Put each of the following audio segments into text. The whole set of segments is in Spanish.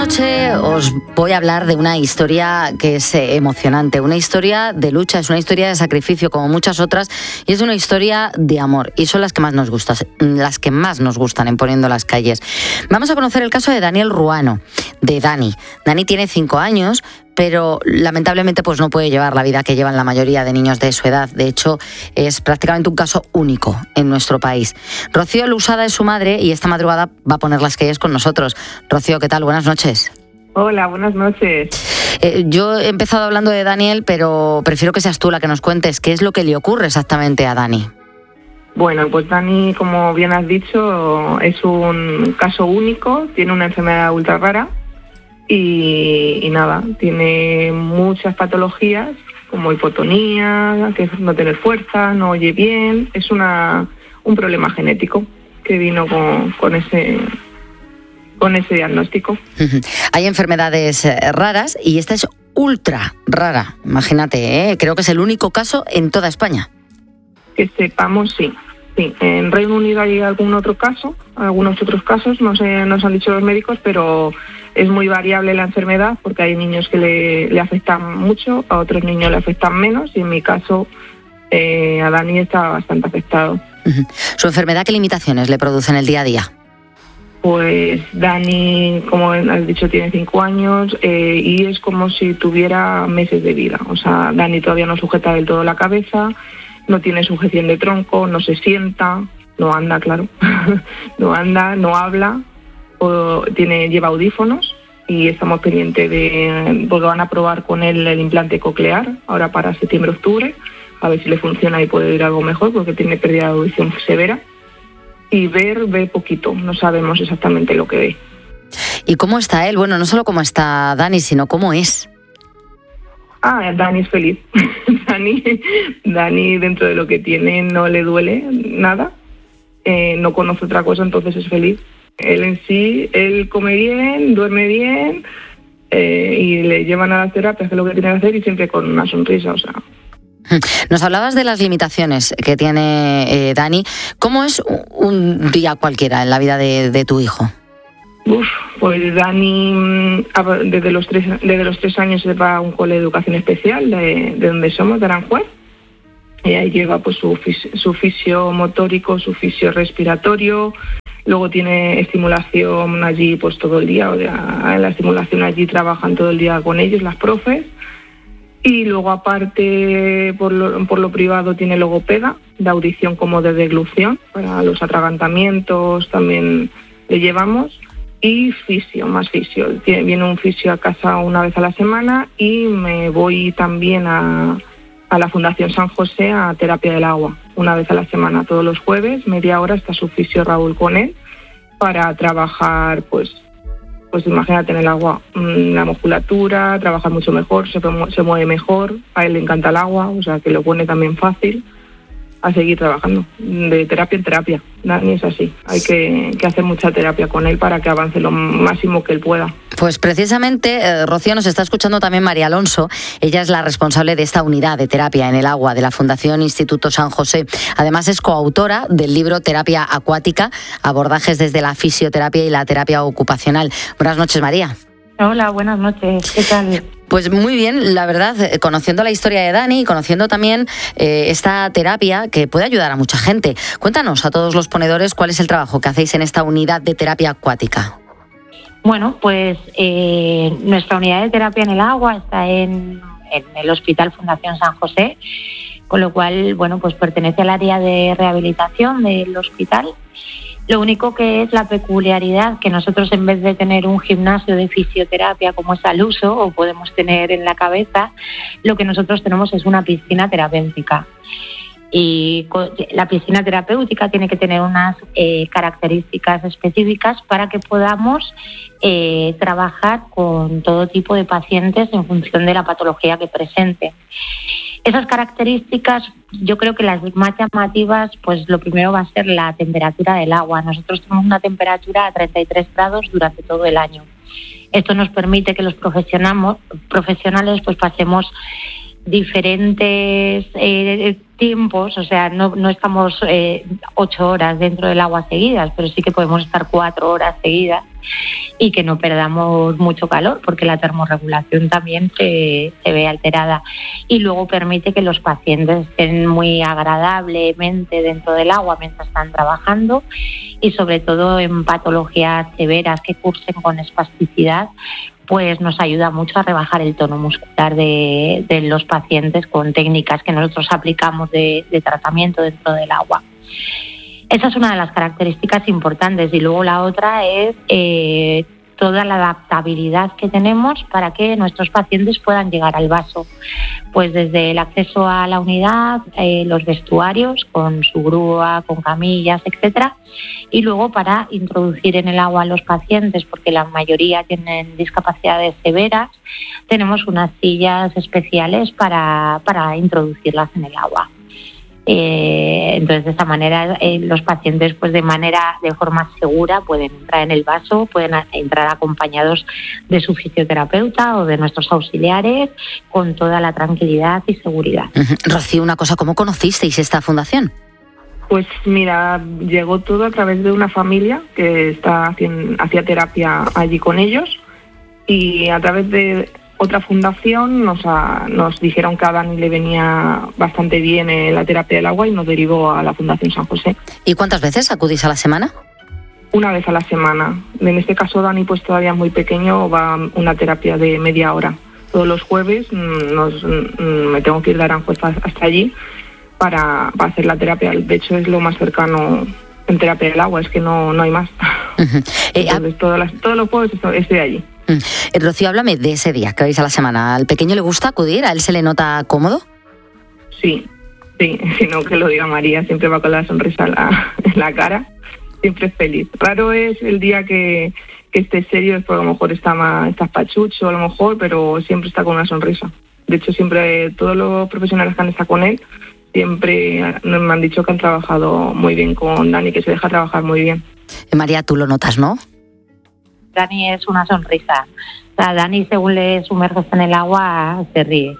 noche os voy a hablar de una historia que es emocionante, una historia de lucha, es una historia de sacrificio como muchas otras y es una historia de amor y son las que más nos gustan en Poniendo las Calles. Vamos a conocer el caso de Daniel Ruano, de Dani. Dani tiene 5 años, pero lamentablemente pues no puede llevar la vida que llevan la mayoría de niños de su edad. De hecho, es prácticamente un caso único en nuestro país. Rocío Lusada es su madre y esta madrugada va a poner las calles con nosotros. Rocío, ¿qué tal? Buenas noches. Hola, buenas noches. Yo he empezado hablando de Daniel, pero prefiero que seas tú la que nos cuentes qué es lo que le ocurre exactamente a Dani. Bueno, pues Dani, como bien has dicho, es un caso único, tiene una enfermedad ultra rara. Y nada, tiene muchas patologías como hipotonía, que es no tener fuerza, no oye bien. Es un problema genético que vino con ese diagnóstico. Hay enfermedades raras y esta es ultra rara, imagínate, ¿eh? Creo que es el único caso en toda España. Que sepamos, sí. En Reino Unido hay algunos otros casos, no sé, nos han dicho los médicos, pero es muy variable la enfermedad porque hay niños que le afectan mucho, a otros niños le afectan menos y en mi caso a Dani está bastante afectado. ¿Su enfermedad qué limitaciones le produce en el día a día? Pues Dani, como has dicho, tiene 5 años y es como si tuviera meses de vida. O sea, Dani todavía no sujeta del todo la cabeza, no tiene sujeción de tronco, no se sienta, no anda, claro, no anda, no habla, lleva audífonos y estamos pendientes porque van a probar con él el implante coclear ahora para septiembre-octubre, a ver si le funciona y puede ir algo mejor porque tiene pérdida de audición severa. Y ve poquito, no sabemos exactamente lo que ve. ¿Y cómo está él? Bueno, no solo cómo está Dani, sino cómo es. Dani es feliz. Dani dentro de lo que tiene no le duele nada, no conoce otra cosa, entonces es feliz. Él en sí, él come bien, duerme bien y le llevan a las terapias, que es lo que tiene que hacer y siempre con una sonrisa, o sea. Nos hablabas de las limitaciones que tiene Dani. ¿Cómo es un día cualquiera en la vida de tu hijo? Pues Dani desde los 3 años se va a un cole de educación especial de donde somos, de Aranjuez. Y ahí lleva pues su fisio motórico, su fisio respiratorio. Luego tiene estimulación allí pues todo el día. O sea, la estimulación allí trabajan todo el día con ellos, las profes. Y luego aparte por lo privado tiene logopeda, de audición como de deglución, para los atragantamientos también le llevamos. Y más fisio. Viene un fisio a casa una vez a la semana y me voy también a la Fundación San José a terapia del agua. Una vez a la semana, todos los jueves, media hora está su fisio Raúl con él para trabajar, pues imagínate en el agua, la musculatura, trabajar mucho mejor, se mueve mejor, a él le encanta el agua, o sea que lo pone también fácil a seguir trabajando, de terapia en terapia. Dani es así, hay que hacer mucha terapia con él para que avance lo máximo que él pueda. Pues precisamente, Rocío, nos está escuchando también María Alonso. Ella es la responsable de esta unidad de terapia en el agua de la Fundación Instituto San José. Además es coautora del libro Terapia Acuática, abordajes desde la fisioterapia y la terapia ocupacional. Buenas noches, María. Hola, buenas noches. ¿Qué tal? Pues muy bien, la verdad, conociendo la historia de Dani y conociendo también esta terapia que puede ayudar a mucha gente. Cuéntanos a todos los ponedores cuál es el trabajo que hacéis en esta unidad de terapia acuática. Bueno, pues nuestra unidad de terapia en el agua está en el Hospital Fundación San José, con lo cual, bueno, pues pertenece al área de rehabilitación del hospital. Lo único que es la peculiaridad que nosotros, en vez de tener un gimnasio de fisioterapia como es al uso o podemos tener en la cabeza, lo que nosotros tenemos es una piscina terapéutica. Y la piscina terapéutica tiene que tener unas características específicas para que podamos trabajar con todo tipo de pacientes en función de la patología que presenten. Esas características, yo creo que las más llamativas, pues lo primero va a ser la temperatura del agua. Nosotros tenemos una temperatura a 33 grados durante todo el año. Esto nos permite que los profesionales pues pasemos diferentes tiempos, o sea, no estamos 8 horas dentro del agua seguidas, pero sí que podemos estar 4 horas seguidas y que no perdamos mucho calor, porque la termorregulación también se ve alterada. Y luego permite que los pacientes estén muy agradablemente dentro del agua mientras están trabajando, y sobre todo en patologías severas que cursen con espasticidad, pues nos ayuda mucho a rebajar el tono muscular de los pacientes con técnicas que nosotros aplicamos de tratamiento dentro del agua. Esa es una de las características importantes, y luego la otra es toda la adaptabilidad que tenemos para que nuestros pacientes puedan llegar al vaso, pues desde el acceso a la unidad, los vestuarios con su grúa, con camillas, etcétera, y luego para introducir en el agua a los pacientes, porque la mayoría tienen discapacidades severas, tenemos unas sillas especiales para introducirlas en el agua. Entonces, de esta manera los pacientes pues de forma segura pueden entrar en el vaso, pueden entrar acompañados de su fisioterapeuta o de nuestros auxiliares con toda la tranquilidad y seguridad. Rocío, una cosa, ¿cómo conocisteis esta fundación? Pues mira, llegó todo a través de una familia que hacía terapia allí con ellos, y a través de otra fundación nos dijeron que a Dani le venía bastante bien la terapia del agua y nos derivó a la Fundación San José. ¿Y cuántas veces acudís a la semana? Una vez a la semana. En este caso Dani pues todavía es muy pequeño, va una terapia de media hora. Todos los jueves me tengo que ir de Aranjuez hasta allí para hacer la terapia. De hecho es lo más cercano en terapia del agua, es que no hay más. Entonces todos los jueves estoy allí. Rocío, háblame de ese día que vais a la semana. ¿Al pequeño le gusta acudir? ¿A él se le nota cómodo? Sí, si no que lo diga María, siempre va con la sonrisa en la cara, siempre es feliz. Raro es el día que esté serio, después a lo mejor está pachucho, a lo mejor, pero siempre está con una sonrisa. De hecho, siempre todos los profesionales que han estado con él, siempre me han dicho que han trabajado muy bien con Dani, que se deja trabajar muy bien. María, tú lo notas, ¿no? Dani es una sonrisa. O sea, Dani, según le sumerges en el agua, se ríe.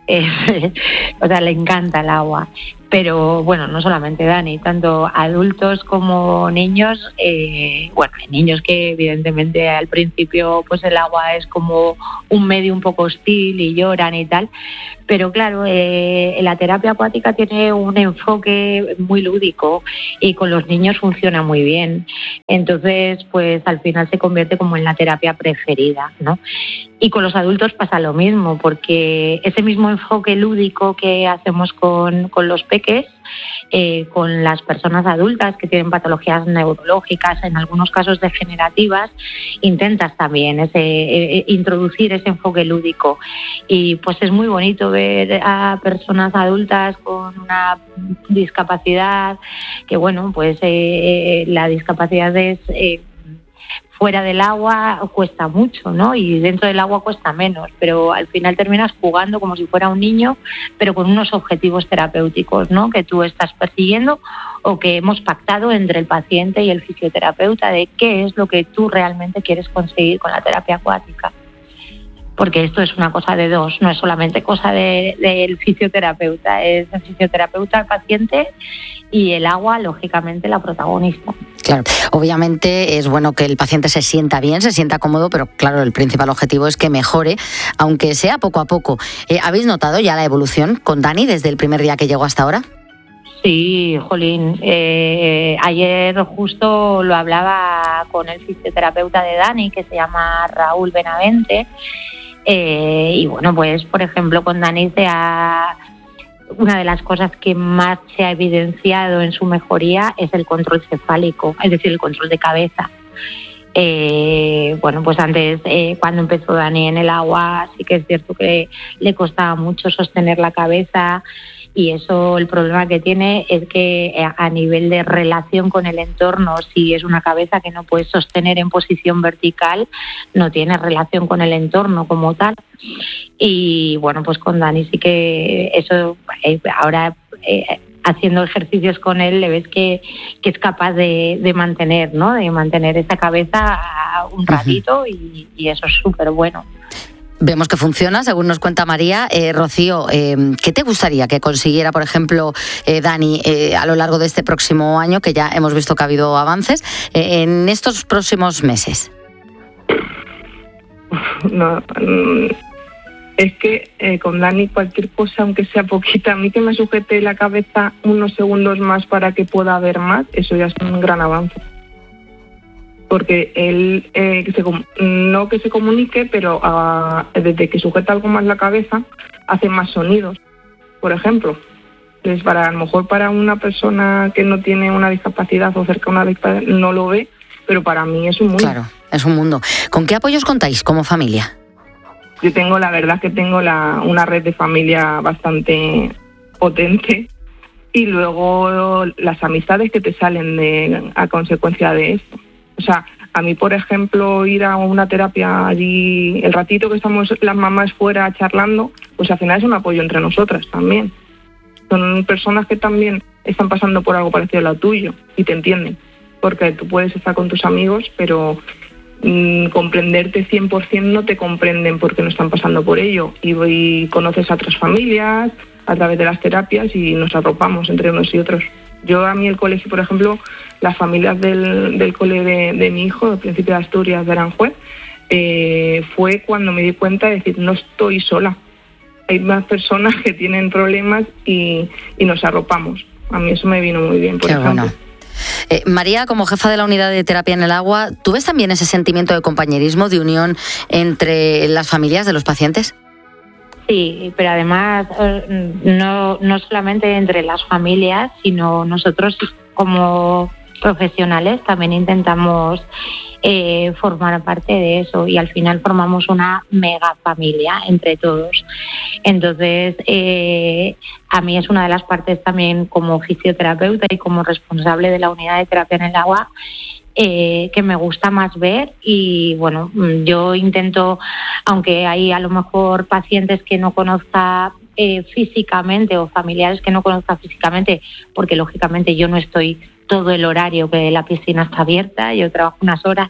O sea, le encanta el agua. Pero bueno, no solamente Dani, tanto adultos como niños. Hay niños que evidentemente al principio pues el agua es como un medio un poco hostil y lloran y tal. Pero claro, la terapia acuática tiene un enfoque muy lúdico y con los niños funciona muy bien. Entonces, pues al final se convierte como en la terapia preferida, ¿no? Y con los adultos pasa lo mismo, porque ese mismo enfoque lúdico que hacemos con los peques, con las personas adultas que tienen patologías neurológicas, en algunos casos degenerativas, intentas también introducir ese enfoque lúdico. Y pues es muy bonito ver a personas adultas con una discapacidad, que bueno, pues la discapacidad es... fuera del agua cuesta mucho, ¿no? Y dentro del agua cuesta menos, pero al final terminas jugando como si fuera un niño, pero con unos objetivos terapéuticos, ¿no? Que tú estás persiguiendo o que hemos pactado entre el paciente y el fisioterapeuta de qué es lo que tú realmente quieres conseguir con la terapia acuática. Porque esto es una cosa de dos, no es solamente cosa del fisioterapeuta, es el fisioterapeuta, el paciente y el agua, lógicamente, la protagonista. Claro, obviamente es bueno que el paciente se sienta bien, se sienta cómodo, pero claro, el principal objetivo es que mejore, aunque sea poco a poco. ¿Habéis notado ya la evolución con Dani desde el primer día que llegó hasta ahora? Sí, jolín. Ayer justo lo hablaba con el fisioterapeuta de Dani, que se llama Raúl Benavente. Y bueno, pues por ejemplo con Dani una de las cosas que más se ha evidenciado en su mejoría es el control cefálico, es decir, el control de cabeza. Pues antes, cuando empezó Dani en el agua, sí que es cierto que le costaba mucho sostener la cabeza, y eso, el problema que tiene es que a nivel de relación con el entorno, si es una cabeza que no puedes sostener en posición vertical, no tiene relación con el entorno como tal. Y bueno, pues con Dani sí que eso, ahora haciendo ejercicios con él, le ves que es capaz de mantener, ¿no? De mantener esa cabeza un ratito, y eso es súper bueno. Vemos que funciona, según nos cuenta María. Rocío, ¿qué te gustaría que consiguiera, por ejemplo, Dani, a lo largo de este próximo año, que ya hemos visto que ha habido avances, en estos próximos meses? No, es que con Dani cualquier cosa, aunque sea poquita, a mí que me sujete la cabeza unos segundos más para que pueda ver más, eso ya es un gran avance. Porque él, no que se comunique, pero desde que sujeta algo más la cabeza, hace más sonidos, por ejemplo. Entonces, a lo mejor para una persona que no tiene una discapacidad o cerca de una discapacidad, no lo ve, pero para mí es un mundo. Claro, es un mundo. ¿Con qué apoyos contáis como familia? Yo tengo, la verdad que tengo una red de familia bastante potente, y luego las amistades que te salen a consecuencia de esto. O sea, a mí, por ejemplo, ir a una terapia allí, el ratito que estamos las mamás fuera charlando, pues al final es un apoyo entre nosotras también. Son personas que también están pasando por algo parecido a lo tuyo y te entienden. Porque tú puedes estar con tus amigos, pero comprenderte 100% no te comprenden porque no están pasando por ello. Y conoces a otras familias a través de las terapias y nos arropamos entre unos y otros. Yo, a mí el colegio, por ejemplo, las familias del cole de mi hijo, del Príncipe de Asturias de Aranjuez, fue cuando me di cuenta de decir, no estoy sola. Hay más personas que tienen problemas y nos arropamos. A mí eso me vino muy bien, por ejemplo. Bueno. María, como jefa de la unidad de terapia en el agua, ¿tú ves también ese sentimiento de compañerismo, de unión entre las familias de los pacientes? Sí, pero además no solamente entre las familias, sino nosotros como profesionales también intentamos formar parte de eso, y al final formamos una mega familia entre todos. Entonces, a mí es una de las partes también como fisioterapeuta y como responsable de la unidad de terapia en el agua que me gusta más ver. Y bueno, yo intento, aunque hay a lo mejor pacientes que no conozca físicamente o familiares que no conozca físicamente, porque lógicamente yo no estoy todo el horario que la piscina está abierta, yo trabajo unas horas,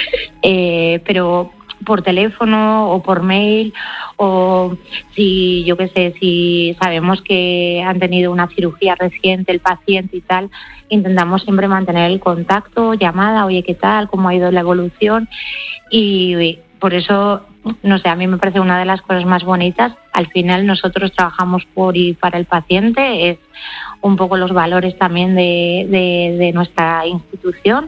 pero por teléfono o por mail, o si yo qué sé, si sabemos que han tenido una cirugía reciente el paciente y tal, intentamos siempre mantener el contacto, llamada, oye, ¿qué tal? ¿Cómo ha ido la evolución? Y por eso, no sé, a mí me parece una de las cosas más bonitas. Al final nosotros trabajamos por y para el paciente, es un poco los valores también de nuestra institución.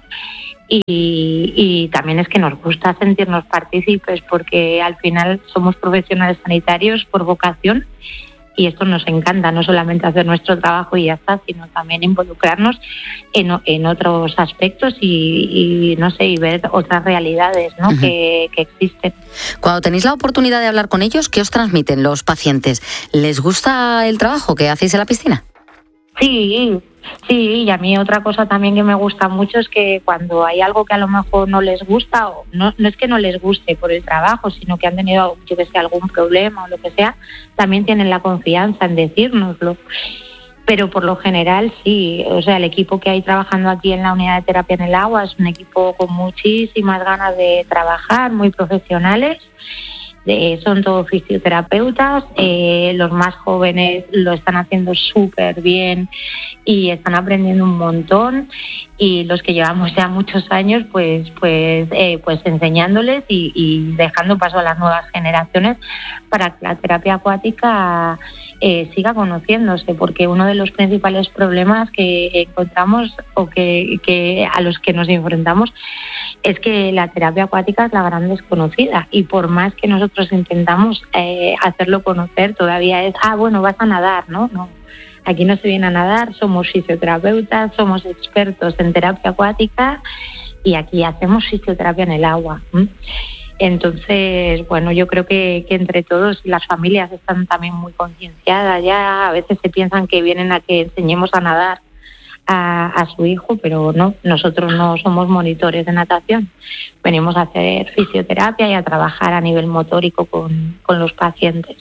Y también es que nos gusta sentirnos partícipes, porque al final somos profesionales sanitarios por vocación y esto nos encanta, no solamente hacer nuestro trabajo y ya está, sino también involucrarnos en otros aspectos y no sé, y ver otras realidades, ¿no? que existen. Cuando tenéis la oportunidad de hablar con ellos, ¿qué os transmiten los pacientes? ¿Les gusta el trabajo que hacéis en la piscina? Sí, y a mí otra cosa también que me gusta mucho es que cuando hay algo que a lo mejor no les gusta, o no es que no les guste por el trabajo, sino que han tenido, yo que sé, algún problema o lo que sea, también tienen la confianza en decírnoslo. Pero por lo general sí, o sea, el equipo que hay trabajando aquí en la unidad de terapia en el agua es un equipo con muchísimas ganas de trabajar, muy profesionales. Son todos fisioterapeutas, los más jóvenes lo están haciendo súper bien y están aprendiendo un montón, y los que llevamos ya muchos años pues enseñándoles y dejando paso a las nuevas generaciones para que la terapia acuática siga conociéndose, porque uno de los principales problemas que encontramos o que a los que nos enfrentamos es que la terapia acuática es la gran desconocida, y por más que nosotros intentamos hacerlo conocer, todavía es, bueno, vas a nadar, ¿no? No, aquí no se viene a nadar, somos fisioterapeutas, somos expertos en terapia acuática y aquí hacemos fisioterapia en el agua. Entonces, bueno, yo creo que entre todos, las familias están también muy concienciadas ya, a veces se piensan que vienen a que enseñemos a nadar a su hijo, pero no, nosotros no somos monitores de natación, venimos a hacer fisioterapia y a trabajar a nivel motórico con los pacientes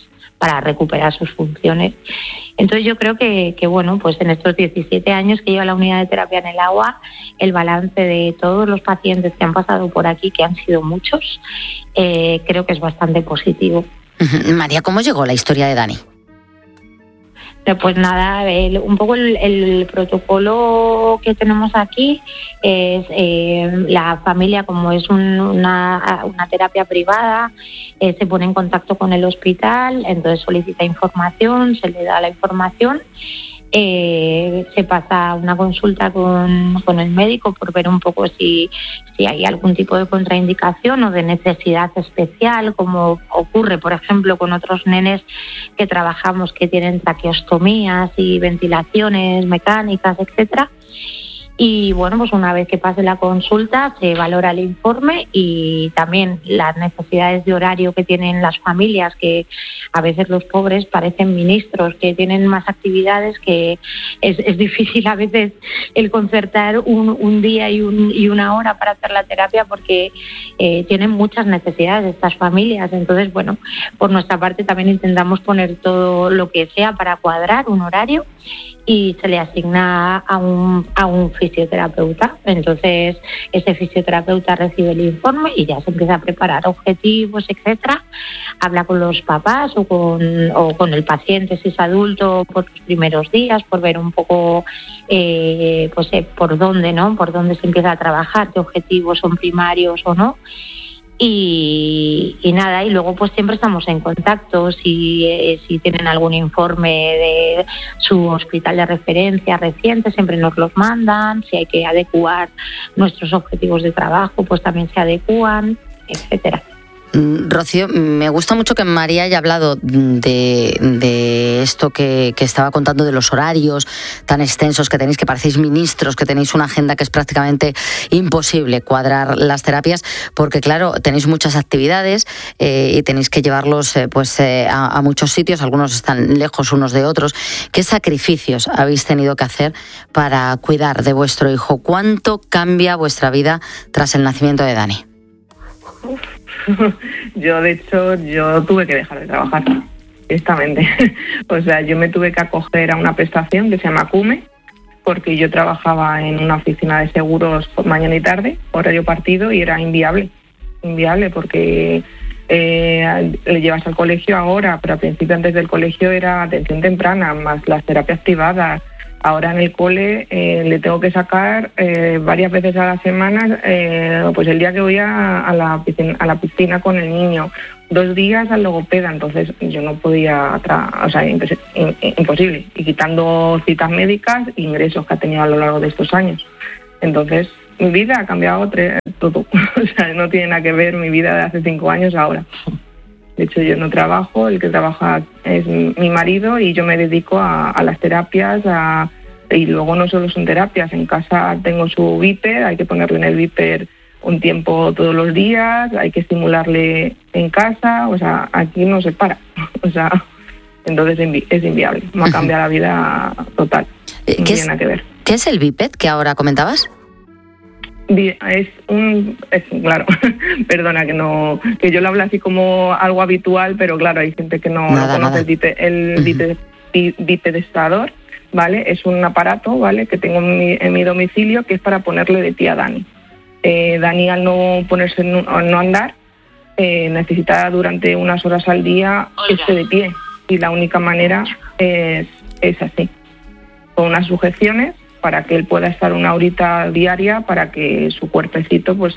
para recuperar sus funciones. Entonces yo creo que bueno, pues en estos 17 años que lleva la unidad de terapia en el agua, el balance de todos los pacientes que han pasado por aquí, que han sido muchos, creo que es bastante positivo. María, ¿cómo llegó la historia de Dani? Pues nada, un poco el protocolo que tenemos aquí es la familia, como es una terapia privada, se pone en contacto con el hospital, entonces solicita información, se le da la información, se pasa una consulta con el médico por ver un poco si hay algún tipo de contraindicación o de necesidad especial, como ocurre, por ejemplo, con otros nenes que trabajamos que tienen traqueostomías y ventilaciones mecánicas, etcétera. Y bueno, pues una vez que pase la consulta se valora el informe y también las necesidades de horario que tienen las familias, que a veces los pobres parecen ministros, que tienen más actividades, que es difícil a veces el concertar un día y una hora para hacer la terapia, porque tienen muchas necesidades estas familias. Entonces, bueno, por nuestra parte también intentamos poner todo lo que sea para cuadrar un horario y se le asigna a un fisioterapeuta. Entonces ese fisioterapeuta recibe el informe y ya se empieza a preparar objetivos, etcétera. Habla con los papás o con el paciente si es adulto por los primeros días, por ver un poco por dónde se empieza a trabajar, qué objetivos son primarios o no. Y nada, y luego pues siempre estamos en contacto si tienen algún informe de su hospital de referencia reciente, siempre nos los mandan, si hay que adecuar nuestros objetivos de trabajo pues también se adecúan, etcétera. Rocío, me gusta mucho que María haya hablado de esto que estaba contando, de los horarios tan extensos que tenéis, que parecéis ministros, que tenéis una agenda que es prácticamente imposible cuadrar las terapias, porque claro, tenéis muchas actividades y tenéis que llevarlos a muchos sitios, algunos están lejos unos de otros. ¿Qué sacrificios habéis tenido que hacer para cuidar de vuestro hijo? ¿Cuánto cambia vuestra vida tras el nacimiento de Dani? Yo, de hecho, tuve que dejar de trabajar, directamente. O sea, yo me tuve que acoger a una prestación que se llama CUME, porque yo trabajaba en una oficina de seguros por mañana y tarde, horario partido, y era inviable porque le llevas al colegio ahora, pero al principio, antes del colegio, era atención temprana, más las terapias privadas. Ahora en el cole le tengo que sacar varias veces a la semana, pues el día que voy a la piscina con el niño, 2 días al logopeda, entonces yo no podía, imposible, y quitando citas médicas e ingresos que ha tenido a lo largo de estos años. Entonces mi vida ha cambiado todo, o sea, no tiene nada que ver mi vida de hace 5 años ahora. De hecho, yo no trabajo, el que trabaja es mi marido y yo me dedico a las terapias, y luego no solo son terapias, en casa tengo su Viper, hay que ponerle en el Viper un tiempo todos los días, hay que estimularle en casa, o sea, aquí no se para, o sea, entonces es inviable, me ha cambiado la vida total, no tiene nada que ver. ¿Qué es el Viper que ahora comentabas? Claro, perdona que yo lo hablo así como algo habitual, pero claro, hay gente que no conoce el bipedestador, ¿vale? Es un aparato, ¿vale?, que tengo en mi domicilio, que es para ponerle de pie a Dani. Dani, al no ponerse, no andar, necesita durante unas horas al día esté de pie, y la única manera es así, con unas sujeciones, para que él pueda estar 1 horita diaria, para que su cuerpecito pues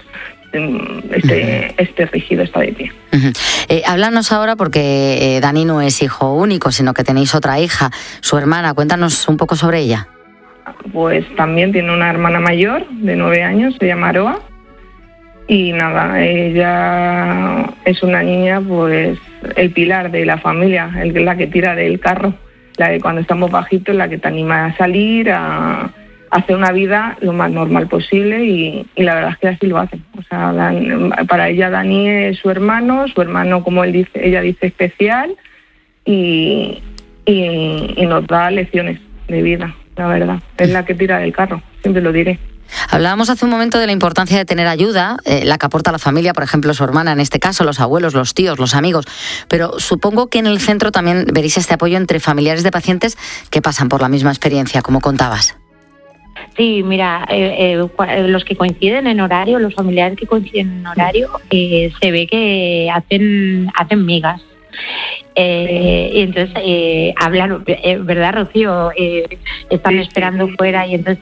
esté rígido, está de pie. Háblanos ahora, porque Dani no es hijo único, sino que tenéis otra hija, su hermana. Cuéntanos un poco sobre ella. Pues también tiene una hermana mayor de 9 años, se llama Aroa, y nada, ella es una niña, pues el pilar de la familia, la que tira del carro, la que cuando estamos bajitos, la que te anima a salir, a hacer una vida lo más normal posible, y la verdad es que así lo hace. O sea, para ella Dani es su hermano, como ella dice, especial, y nos da lecciones de vida, la verdad. Es la que tira del carro, siempre lo diré. Hablábamos hace un momento de la importancia de tener ayuda, la que aporta la familia, por ejemplo, su hermana, en este caso, los abuelos, los tíos, los amigos, pero supongo que en el centro también veréis este apoyo entre familiares de pacientes que pasan por la misma experiencia, como contabas. Sí, mira, los que coinciden en horario, los familiares que coinciden en horario, se ve que hacen migas. Y entonces hablan, ¿verdad, Rocío? Están esperando fuera y entonces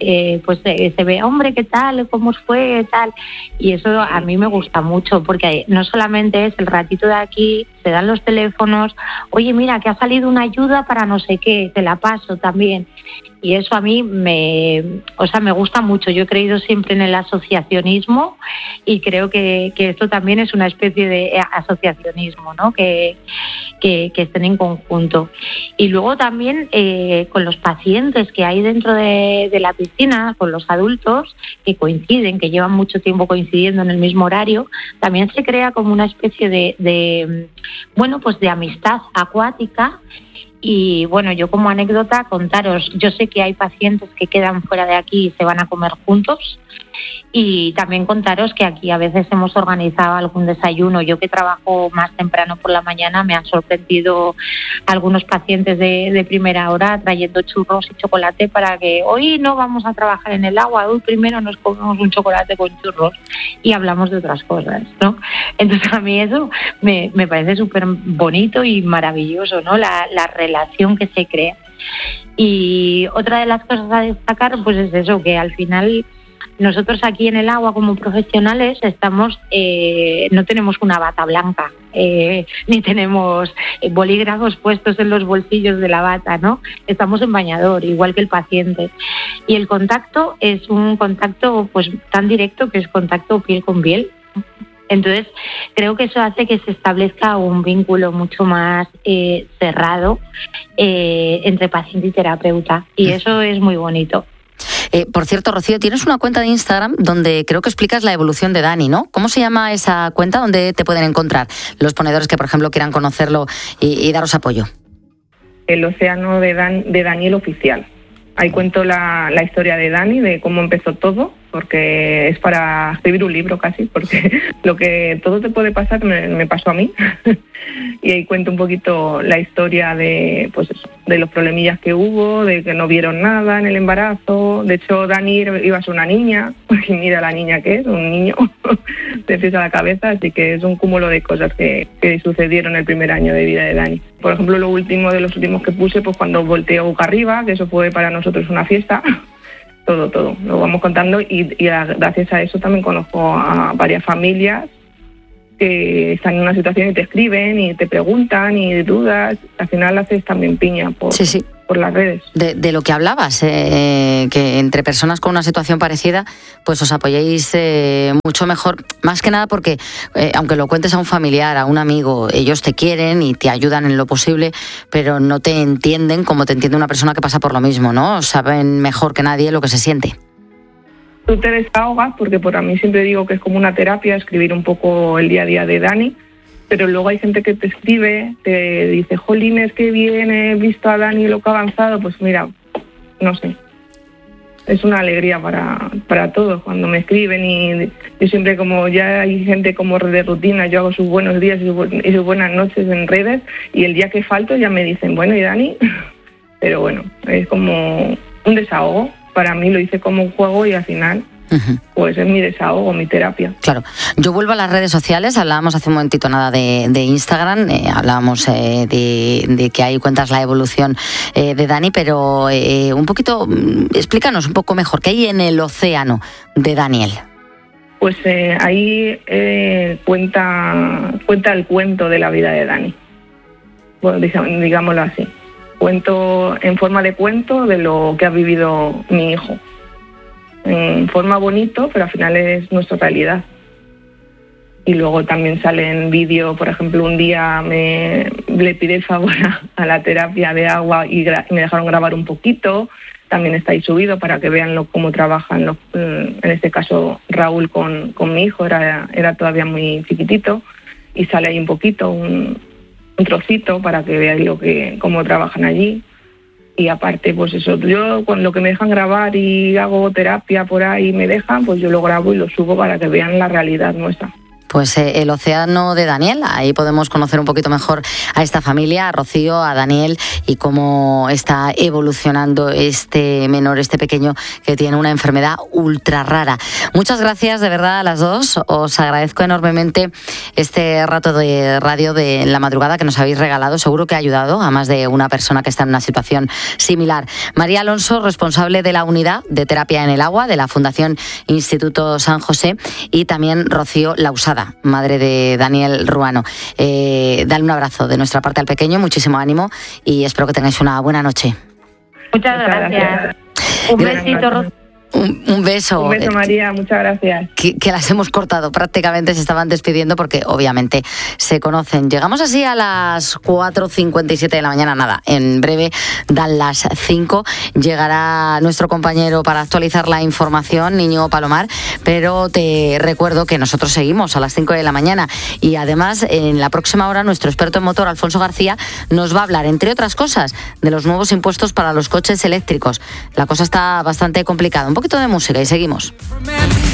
se ve, hombre, ¿qué tal? ¿Cómo fue? Tal. Y eso a mí me gusta mucho porque no solamente es el ratito de aquí, se dan los teléfonos, oye, mira, que ha salido una ayuda para no sé qué, te la paso también. Y eso a mí me gusta mucho. Yo he creído siempre en el asociacionismo y creo que esto también es una especie de asociacionismo, ¿no? Que estén en conjunto. Y luego también con los pacientes que hay dentro de la piscina, con los adultos que coinciden, que llevan mucho tiempo coincidiendo en el mismo horario, también se crea como una especie de amistad acuática. Y bueno, yo como anécdota contaros, yo sé que hay pacientes que quedan fuera de aquí y se van a comer juntos, y también contaros que aquí a veces hemos organizado algún desayuno. Yo que trabajo más temprano por la mañana, me han sorprendido algunos pacientes de primera hora trayendo churros y chocolate para que hoy no vamos a trabajar en el agua, hoy primero nos comemos un chocolate con churros y hablamos de otras cosas, ¿no? Entonces a mí eso me parece súper bonito y maravilloso, ¿no? La relación que se crea. Y otra de las cosas a destacar pues es eso, que al final nosotros aquí en el agua como profesionales estamos, no tenemos una bata blanca, ni tenemos bolígrafos puestos en los bolsillos de la bata, ¿no? Estamos en bañador, igual que el paciente. Y el contacto es un contacto pues tan directo que es contacto piel con piel. Entonces, creo que eso hace que se establezca un vínculo mucho más cerrado entre paciente y terapeuta. Y eso es muy bonito. Por cierto, Rocío, tienes una cuenta de Instagram donde creo que explicas la evolución de Dani, ¿no? ¿Cómo se llama esa cuenta donde te pueden encontrar los ponedores que, por ejemplo, quieran conocerlo y daros apoyo? El océano de Daniel Oficial. Ahí cuento la historia de Dani, de cómo empezó todo, porque es para escribir un libro casi, porque lo que todo te puede pasar me pasó a mí. Y ahí cuento un poquito la historia de los problemillas que hubo, de que no vieron nada en el embarazo. De hecho, Dani iba a ser una niña, y mira la niña que es, un niño de pies a la cabeza, así que es un cúmulo de cosas que sucedieron el primer año de vida de Dani. Por ejemplo, lo último de los últimos que puse, pues cuando volteó boca arriba, que eso fue para nosotros una fiesta. Todo, lo vamos contando y gracias a eso también conozco a varias familias que están en una situación y te escriben y te preguntan y dudas. Al final haces también piña por las redes. De lo que hablabas, que entre personas con una situación parecida, pues os apoyéis mucho mejor, más que nada porque, aunque lo cuentes a un familiar, a un amigo, ellos te quieren y te ayudan en lo posible, pero no te entienden como te entiende una persona que pasa por lo mismo, ¿no? Saben mejor que nadie lo que se siente. Tú te desahogas, porque por mí siempre digo que es como una terapia, escribir un poco el día a día de Dani, pero luego hay gente que te escribe, te dice, jolines, qué bien, he visto a Dani lo que ha avanzado. Pues mira, no sé, es una alegría para todos cuando me escriben, y yo siempre, como ya hay gente como de rutina, yo hago sus buenos días y sus buenas noches en redes, y el día que falto ya me dicen, bueno, ¿y Dani? Pero bueno, es como un desahogo. Para mí lo hice como un juego y al final pues es mi desahogo, mi terapia. Claro. Yo vuelvo a las redes sociales. Hablábamos hace un momentito nada de Instagram, hablábamos de que ahí cuentas la evolución de Dani, pero un poquito, explícanos un poco mejor, ¿qué hay en el océano de Daniel? Pues ahí cuenta el cuento de la vida de Dani, bueno, digámoslo así. Cuento en forma de cuento de lo que ha vivido mi hijo. En forma bonito, pero al final es nuestra realidad. Y luego también sale en vídeo, por ejemplo, un día le pide el favor a la terapia de agua y me dejaron grabar un poquito. También está ahí subido para que vean cómo trabajan, en este caso Raúl con mi hijo, era todavía muy chiquitito, y sale ahí un poquito, un trocito para que veáis cómo trabajan allí. Y aparte, pues eso, yo con lo que me dejan grabar y hago terapia por ahí me dejan, pues yo lo grabo y lo subo para que vean la realidad nuestra. Pues el océano de Daniel, ahí podemos conocer un poquito mejor a esta familia, a Rocío, a Daniel y cómo está evolucionando este menor, este pequeño que tiene una enfermedad ultra rara. Muchas gracias de verdad a las dos, os agradezco enormemente este rato de radio de la madrugada que nos habéis regalado, seguro que ha ayudado a más de una persona que está en una situación similar. María Alonso, responsable de la unidad de terapia en el agua de la Fundación Instituto San José, y también Rocío Lausada, madre de Daniel Ruano. Dale un abrazo de nuestra parte al pequeño, muchísimo ánimo y espero que tengáis una buena noche. Muchas gracias. Un besito, Rocío. Un beso. Un beso, María, muchas gracias. Que las hemos cortado, prácticamente se estaban despidiendo porque obviamente se conocen. Llegamos así a las 4:57 de la mañana, nada, en breve dan las 5, llegará nuestro compañero para actualizar la información, Íñigo Palomar, pero te recuerdo que nosotros seguimos a las 5 de la mañana y además en la próxima hora nuestro experto en motor, Alfonso García, nos va a hablar, entre otras cosas, de los nuevos impuestos para los coches eléctricos. La cosa está bastante complicada. Un poquito de música y seguimos.